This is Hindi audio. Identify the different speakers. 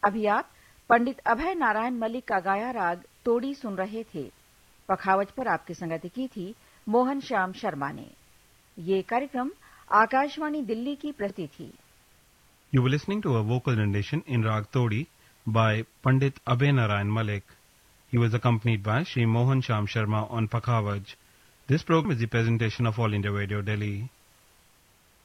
Speaker 1: अभी आप पंडित अभय नारायण मलिक का गाया राग तोड़ी सुन रहे थे। पखावज पर आपकी संगति की थी मोहन श्याम शर्मा ने। ये कार्यक्रम आकाशवाणी दिल्ली की प्रस्तुति थी।
Speaker 2: You were listening to a vocal rendition in Rag Todi by Pandit Abhay Narayan Malik. He was accompanied by Shri Mohan Sham Sharma on Pakhavaj. This program is the presentation of All India Radio Delhi.